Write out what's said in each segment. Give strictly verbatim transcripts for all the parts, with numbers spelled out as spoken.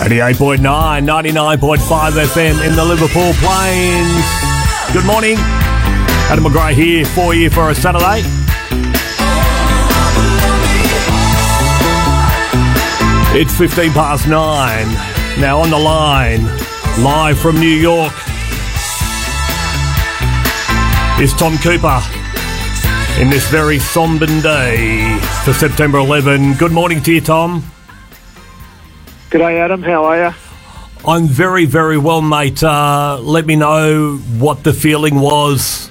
eighty-eight point nine, ninety-nine point five F M in the Liverpool Plains. Good morning. Adam McGrath here for you for a Saturday. It's fifteen past nine. Now on the line, live from New York, is Tom Cooper in this very sombre day for September eleventh. Good morning to you, Tom. G'day, Adam. How are you? I'm very, very well, mate. Uh, let me know what the feeling was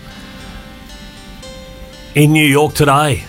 in New York today.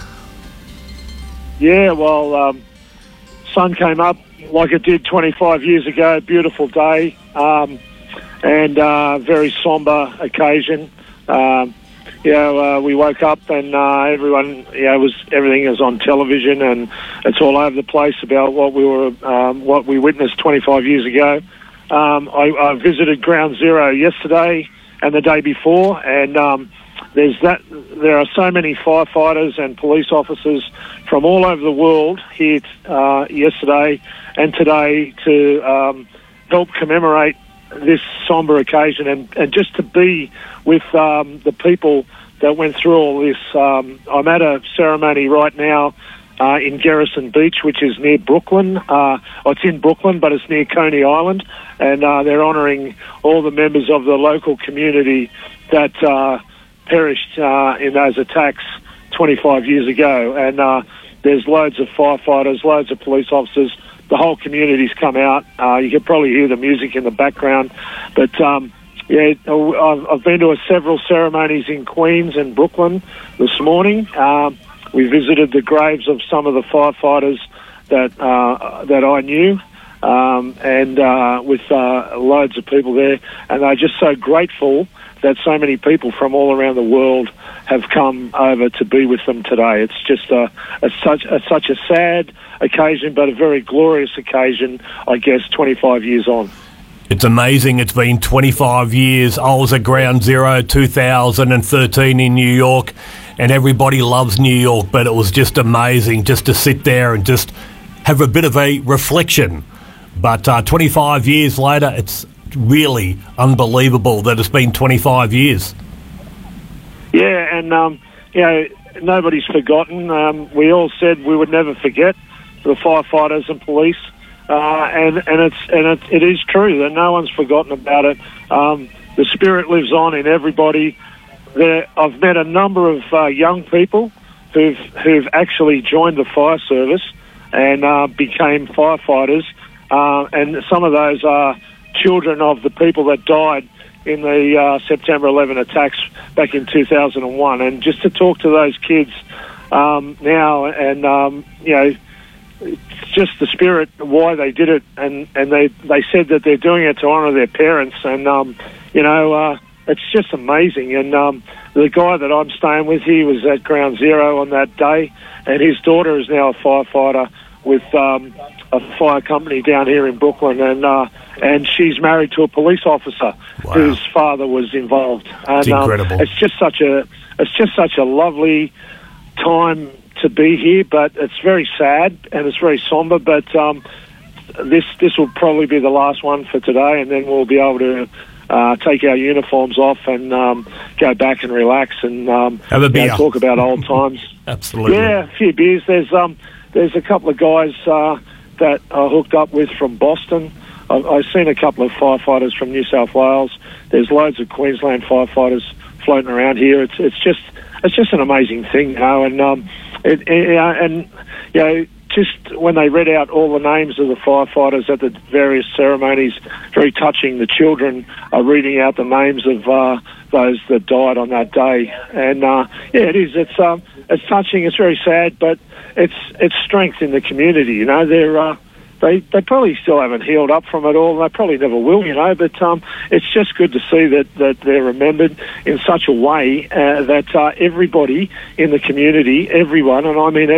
Yeah, well, um, sun came up like it did twenty-five years ago. Beautiful day, um, and uh, very sombre occasion. Um, you know, uh, we woke up and uh, everyone, you know, was everything is on television and it's all over the place about what we were, um, what we witnessed twenty-five years ago. Um, I, I visited Ground Zero yesterday and the day before, and um, there's that. There are so many firefighters and police officers from all over the world here uh, yesterday and today to um, help commemorate this sombre occasion, and, and just to be with um, the people that went through all this. Um, I'm at a ceremony right now uh, in Garrison Beach, which is near Brooklyn. Uh, oh, it's in Brooklyn, but it's near Coney Island, and uh, they're honouring all the members of the local community that uh, perished uh, in those attacks twenty-five years ago. And uh, there's loads of firefighters, loads of police officers. The whole community's come out. Uh, you can probably hear the music in the background. But, um, yeah, I've, I've been to a several ceremonies in Queens and Brooklyn this morning. Um, we visited the graves of some of the firefighters that uh, that I knew, um, and uh, with uh, loads of people there. And they're just so grateful that so many people from all around the world have come over to be with them today. It's just a, a such a, such a sad occasion, but a very glorious occasion, I guess, twenty-five years on. It's amazing. It's been twenty-five years. I was at Ground Zero two thousand thirteen in New York, and everybody loves New York, but it was just amazing just to sit there and just have a bit of a reflection. But uh, twenty-five years later, it's really unbelievable that it's been twenty-five years. Yeah, and, um, you know, nobody's forgotten. Um, we all said we would never forget the firefighters and police, uh, and, and, it's, and it, it is true that no one's forgotten about it. Um, the spirit lives on in everybody. There, I've met a number of uh, young people who've, who've actually joined the fire service and uh, became firefighters, uh, and some of those are children of the people that died in the uh, September eleventh attacks back in two thousand one. And just to talk to those kids um, now, and, um, you know, it's just the spirit, why they did it, and, and they, they said that they're doing it to honour their parents, and, um, you know, uh, it's just amazing. And um, the guy that I'm staying with, he was at Ground Zero on that day, and his daughter is now a firefighter with um, a fire company down here in Brooklyn, and uh, and she's married to a police officer wow. whose father was involved. And, it's incredible. Um, it's just such a it's just such a lovely time to be here, but it's very sad and it's very somber. But um, this this will probably be the last one for today, and then we'll be able to uh, take our uniforms off and um, go back and relax and um, have a beer. You know, talk about old times. Absolutely. Yeah, a few beers. There's um there's a couple of guys uh, that I hooked up with from Boston. I've, I've seen a couple of firefighters from New South Wales. There's loads of Queensland firefighters floating around here. It's it's just it's just an amazing thing, you know. And um, it, it, uh, and you know, just when they read out all the names of the firefighters at the various ceremonies, very touching. The children are reading out the names of uh, those that died on that day, and uh, yeah, it is. It's um, it's touching. It's very sad, but it's it's strength in the community. You know, they're. Uh, They they probably still haven't healed up from it all. They probably never will, you know. But um, it's just good to see that, that they're remembered in such a way uh, that uh, everybody in the community, everyone, and I mean